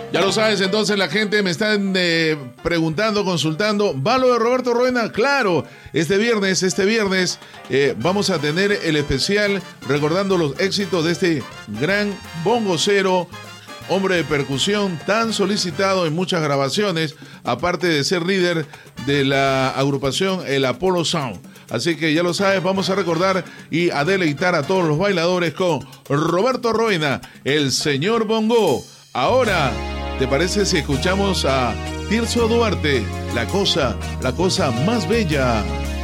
Ya lo sabes, entonces la gente me está preguntando, consultando. ¿Va lo de Roberto Roena? Claro, este viernes vamos a tener el especial recordando los éxitos de este gran bongocero, hombre de percusión tan solicitado en muchas grabaciones, aparte de ser líder de la agrupación El Apollo Sound. Así que ya lo sabes, vamos a recordar y a deleitar a todos los bailadores con Roberto Roena, el señor bongo. Ahora, ¿te parece si escuchamos a Tirso Duarte, la cosa más bella?